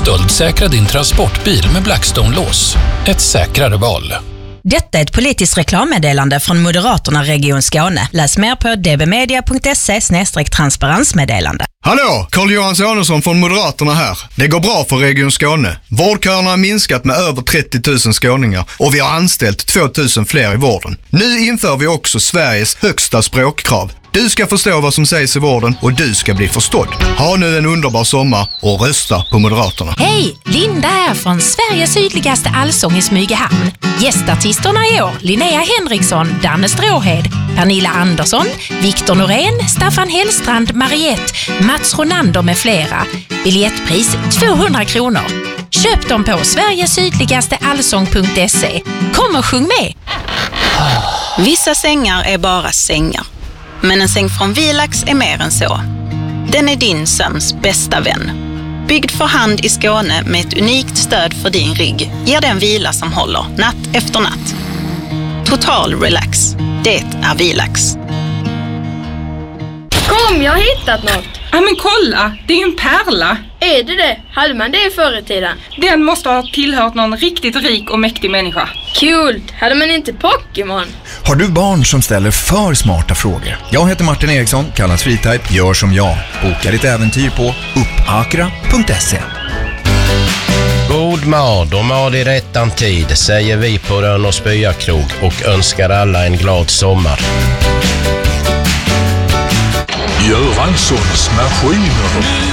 Stöldsäkra din transportbil med Blackstone-lås. Ett säkrare val. Detta är ett politiskt reklammeddelande från Moderaterna Region Skåne. Läs mer på dbmedia.se/transparensmeddelande. Hallå, Carl-Johan Sonesson från Moderaterna här. Det går bra för Region Skåne. Vårdköerna har minskat med över 30 000 skåningar och vi har anställt 2 000 fler i vården. Nu inför vi också Sveriges högsta språkkrav. Du ska förstå vad som sägs i vården och du ska bli förstådd. Ha nu en underbar sommar och rösta på Moderaterna. Hej, Linda här från Sveriges sydligaste allsång i Smygehamn. Gästartisterna i år: Linnea Henriksson, Danne Stråhed, Pernilla Andersson, Viktor Norén, Staffan Hellstrand, Mariette, Mats Ronander med flera. Biljettpris 200 kronor. Köp dem på sverigesydligasteallsång.se. Kom och sjung med! Vissa sängar är bara sängar. Men en säng från Vilax är mer än så. Den är din sömns bästa vän. Byggd för hand i Skåne med ett unikt stöd för din rygg ger den vila som håller natt efter natt. Total relax. Det är Vilax. Kom, jag har hittat något. Ja, men kolla, det är ju en pärla. Är det? Hade man det förr i tiden? Den måste ha tillhört någon riktigt rik och mäktig människa. Kul! Hade man inte Pokémon? Har du barn som ställer för smarta frågor? Jag heter Martin Eriksson, kallas Freetype. Gör som jag. Boka ditt äventyr på uppakra.se. God mad och mad i rättan tid, säger vi på Rönn och Spyakrog och önskar alla en glad sommar. Göranssons maskiner.